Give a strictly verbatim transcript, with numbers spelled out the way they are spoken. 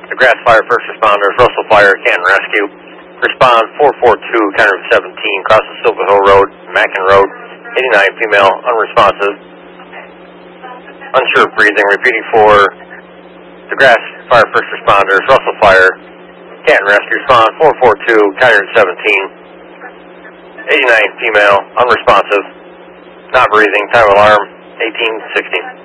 DeGrasse Fire first responders, Russell Fire, Canton Rescue. Respond four four two, County seventeen, crosses Silver Hill Road, Mackin Road, eighty-nine, female, unresponsive. Unsure of breathing, repeating for DeGrasse Fire first responders, Russell Fire, Canton Rescue. Respond four four two, County seventeen, eighty-nine, female, unresponsive, not breathing, time of alarm, eighteen sixty.